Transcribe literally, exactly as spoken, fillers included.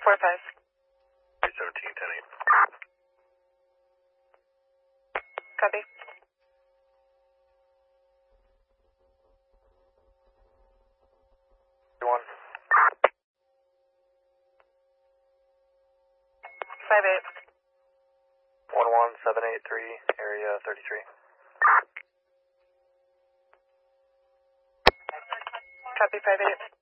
four five. three seventeen, ten eight. Copy. one. Five eight. one one seven eight three, area thirty-three. Copy five eight.